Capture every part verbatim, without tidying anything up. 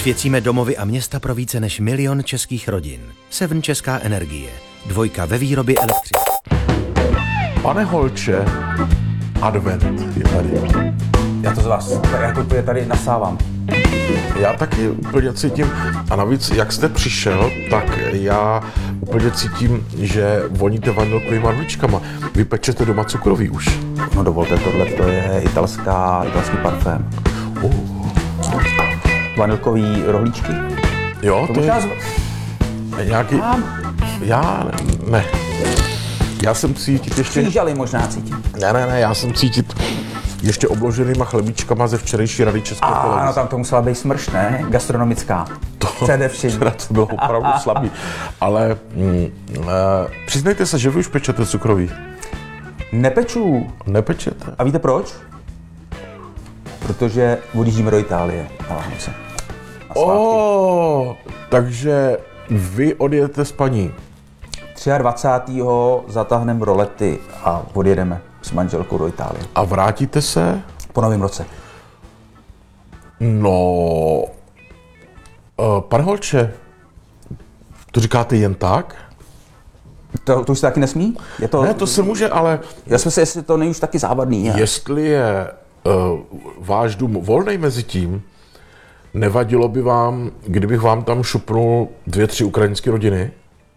Osvěcíme domovy a města pro více než milion českých rodin. Seven Česká energie. Dvojka ve výrobě elektřiny. Pane Holče, advent je tady. Já to z vás, já to úplně tady nasávám. Já taky úplně cítím, a navíc, jak jste přišel, tak já úplně cítím, že voníte vanilkovýma ručkama. Vy pečete doma cukroví už. No dovolte, tohle to je italská, italský parfém. Uh. Vanilkový rohlíčky. Jo, to, To je možná z... nějaký... Já ne. Já jsem cítit ještě... Křížaly možná cítím. Ne, ne, ne, já jsem cítit ještě obloženýma chlebíčkama ze včerejší rady České televize. Ano, tam to musela být smršť, ne? Gastronomická. To, Především. Včera to bylo opravdu slabý. Ale mm, uh, přiznejte se, že vy už pečete cukroví. Nepeču. Nepečete? A víte proč? Protože odjíždíme do Itálie na Vánoce. Na svátky. Oh, takže vy odjedete s paní. dvacátého třetího zatáhneme rolety a odjedeme s manželkou do Itálie. A vrátíte se? Po novém roce. No, uh, pane Holče, to říkáte jen tak? To, to už se taky nesmí? Je to, Ne, to se může, ale Já jsem si, jestli to není už taky závadný. Je. jestli je uh, váš dům volnej mezi tím, nevadilo by vám, kdybych vám tam šupnul dvě, tři ukrajinské rodiny?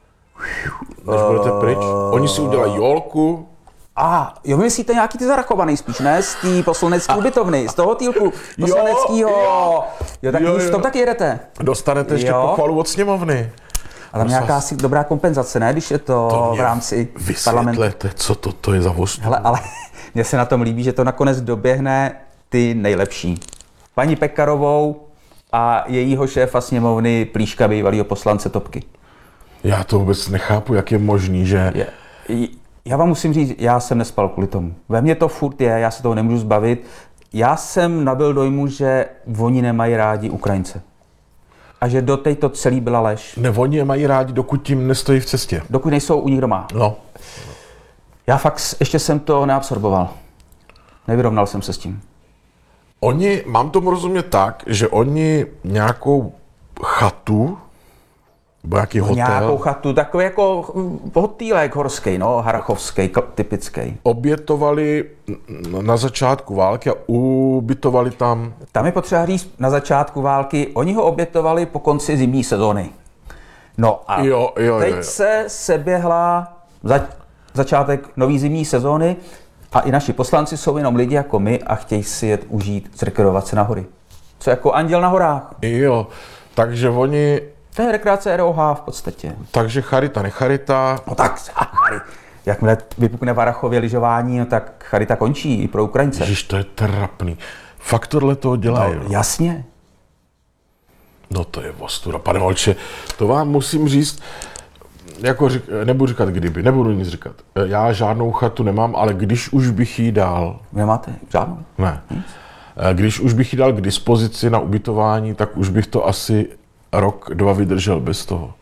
Než budete pryč? Oni si udělají jolku. A jo, vy myslíte nějaký ty zarachovaný spíš, ne? Z té poslanecké ubytovny, z toho týlku poslaneckého. Jo, jo, tak Jo, už v jo. tom taky jedete. Dostanete ještě Jo. pochvalu od sněmovny. A tam nějaká asi dobrá kompenzace, ne? Když je to, To v mě rámci parlamentu. Vysvětlete, co to, to je za vostu. Hele, ale mně se na tom líbí, že to nakonec doběhne ty nejlepší. Paní Pekarovou a jejího šéfa sněmovny Plíška, bývalýho poslance Topky. Já to vůbec nechápu, jak je možný, že... Je, já vám musím říct, já jsem nespal kvůli tomu. Ve mně to furt je, já se toho nemůžu zbavit. Já jsem nabyl dojmu, že oni nemají rádi Ukrajince. A že do této celý byla lež. Ne, oni je mají rádi, dokud tím nestojí v cestě. Dokud nejsou u nich doma. No. Já fakt s- ještě jsem to neabsorboval. Nevyrovnal jsem se s tím. Oni, mám tomu rozumět tak, že oni nějakou chatu, nebo nějaký hotel, Nějakou chatu, takový jako hm, hotýlek horský, no, harachovský, kl- typický. obětovali n- na začátku války a ubytovali tam. Tam je potřeba říct na začátku války, oni ho obětovali po konci zimní sezóny. No a Jo, jo, jo, teď jo. se seběhla za, začátek nový zimní sezóny a i naši poslanci jsou jenom lidi jako my a chtějí si jet užít, zrekreovat se na hory. Co jako anděl na horách. Jo, takže oni, To je rekreace R O H v podstatě. takže charita necharita. No tak, Chary. Jakmile vypukne v Harrachově lyžování, no tak charita končí i pro Ukrajince. Ježiš, to je trapný. Fakt tohle toho dělají. No, jasně. No to je ostuda. Pane Holče, to vám musím říct, jako řík, nebudu říkat kdyby, nebudu nic říkat. Já žádnou chatu nemám, ale když už bych jí dal, Nemáte žádnou? ne, když už bych jí dal k dispozici na ubytování, tak už bych to asi rok, dva vydržel bez toho.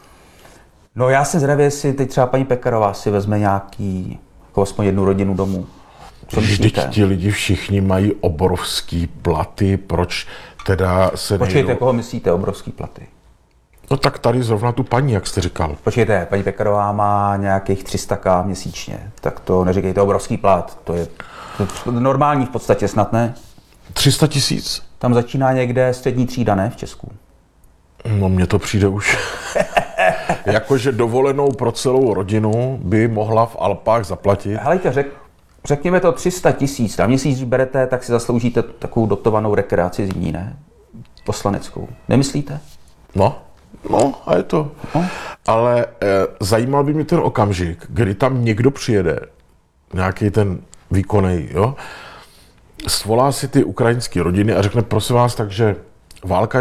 No já jsem zvědavý, jestli teď třeba paní Pekarová si vezme nějaký, jako aspoň jednu rodinu domů. Co Vždyť myslíte? ti lidi všichni mají obrovský platy, proč teda se Počkejte, nejdou... koho myslíte, obrovský platy? No tak tady zrovna tu paní, jak jste říkal. Počkejte, paní Pekarová má nějakých tři sta tisíc měsíčně, tak to neříkejte obrovský plat, to je, to je normální v podstatě snad, ne? tři sta tisíc? Tam začíná někde střední třída, ne, v Česku? No mně to přijde už. Jakože dovolenou pro celou rodinu by mohla v Alpách zaplatit. Helejte, řek, řekněme to tři sta tisíc, na měsíc, když berete, tak si zasloužíte takovou dotovanou rekreaci zimní, ne? Poslaneckou. Nemyslíte? No, no a je to. No. Ale eh, zajímal by mě ten okamžik, kdy tam někdo přijede, nějaký ten výkonnej, jo, svolá si ty ukrajinské rodiny a řekne, prosím vás, takže válka